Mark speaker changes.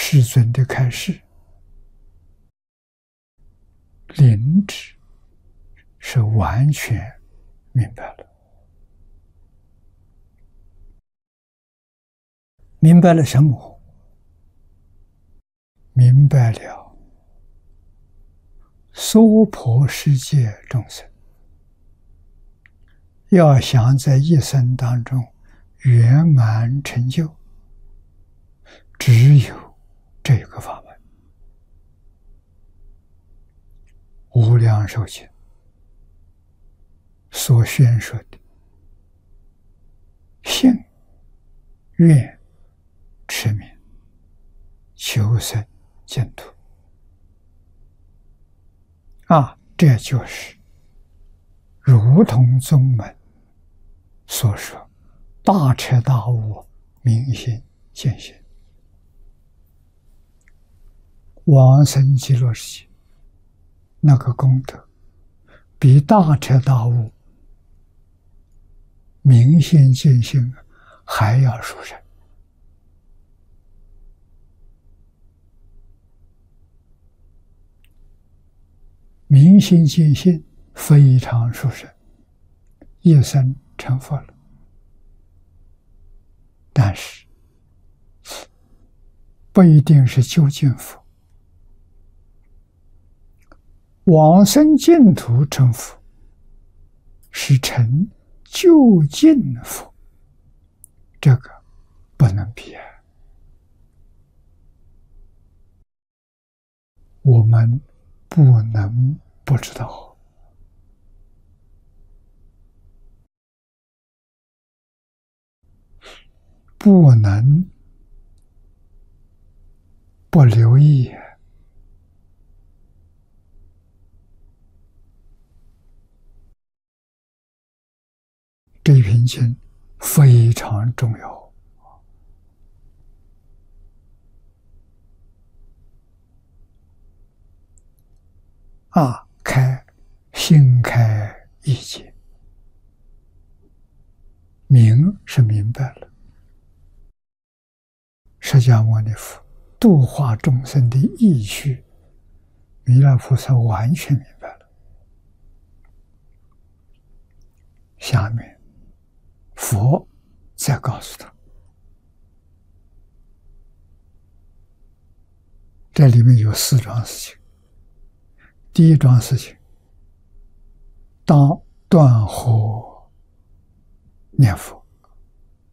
Speaker 1: 世尊的开示，灵智是完全明白了。明白了什么？明白了娑婆世界众生要想在一生当中圆满成就，只有这个法门。无量寿经所宣说的信、愿、持名、求生净土这就是如同宗门所说大彻大悟、明心见性。往生极乐世界那个功德比大彻大悟、明心见性还要殊胜。明心见性非常殊胜，一生成佛了。但是不一定是究竟佛，往生净土成佛是成究竟佛，这个不能比啊。我们不能不知道，不能不留意。这一篇经非常重要。心开意解，明是明白了，释迦牟尼佛度化众生的意趣，弥勒菩萨完全明白了。下面佛再告诉他，这里面有4桩事情。第一桩事情，当断火念佛。